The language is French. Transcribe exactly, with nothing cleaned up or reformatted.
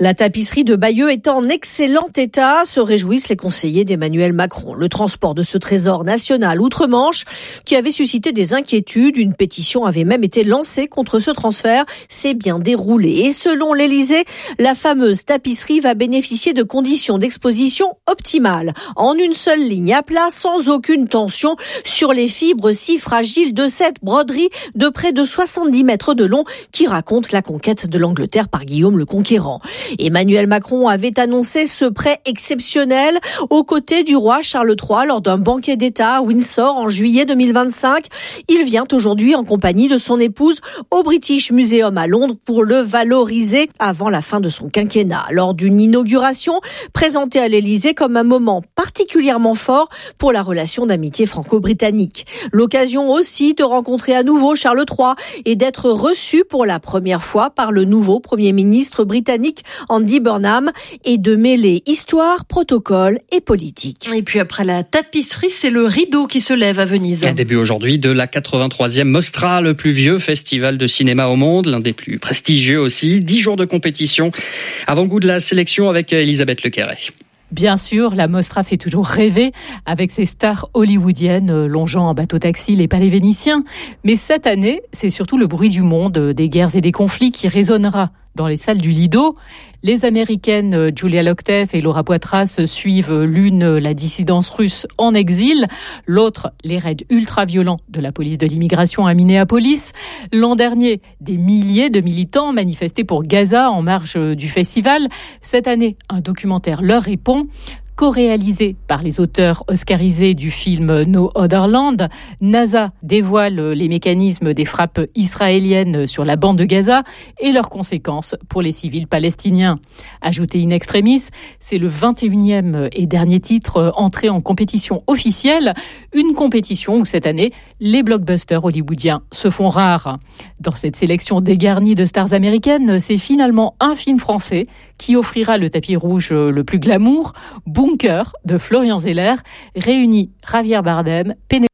La tapisserie de Bayeux est en excellent état, se réjouissent les conseillers d'Emmanuel Macron. Le transport de ce trésor national outre-Manche, qui avait suscité des inquiétudes, une pétition avait même été lancée contre ce transfert, s'est bien déroulé. Et selon l'Élysée, la fameuse tapisserie va bénéficier de conditions d'exposition optimales. En une seule ligne à plat, sans aucune tension sur les fibres si fragiles de cette broderie de près de soixante-dix mètres de long qui raconte la conquête de l'Angleterre par Guillaume le Conquérant. Emmanuel Macron avait annoncé ce prêt exceptionnel aux côtés du roi Charles trois lors d'un banquet d'État à Windsor en juillet deux mille vingt-cinq. Il vient aujourd'hui en compagnie de son épouse au British Museum à Londres pour le valoriser avant la fin de son quinquennat. Lors d'une inauguration présentée à l'Élysée comme un moment particulièrement fort pour la relation d'amitié franco-britannique. L'occasion aussi de rencontrer à nouveau Charles trois et d'être reçu pour la première fois par le nouveau Premier ministre britannique Andy Burnham et de mêler histoire, protocole et politique. Et puis après la tapisserie, c'est le rideau qui se lève à Venise. Un début aujourd'hui de la quatre-vingt-troisième Mostra, le plus vieux festival de cinéma au monde, l'un des plus prestigieux aussi. Dix jours de compétition. Avant-goût de la sélection avec Elisabeth Lequerret. Bien sûr, la Mostra fait toujours rêver avec ses stars hollywoodiennes longeant en bateau-taxi les palais vénitiens. Mais cette année, c'est surtout le bruit du monde, des guerres et des conflits qui résonnera dans les salles du Lido. Les Américaines Julia Lockteff et Laura Poitras suivent l'une la dissidence russe en exil, l'autre les raids ultra-violents de la police de l'immigration à Minneapolis. L'an dernier, des milliers de militants manifestaient pour Gaza en marge du festival. Cette année, un documentaire leur répond. Co-réalisé par les auteurs oscarisés du film No Other Land, NASA dévoile les mécanismes des frappes israéliennes sur la bande de Gaza et leurs conséquences pour les civils palestiniens. Ajouté in extremis, c'est le vingt et unième et dernier titre entré en compétition officielle, une compétition où cette année, les blockbusters hollywoodiens se font rares. Dans cette sélection dégarnie de stars américaines, c'est finalement un film français qui offrira le tapis rouge le plus glamour, Bunker de Florian Zeller, réunit Javier Bardem, Pénélope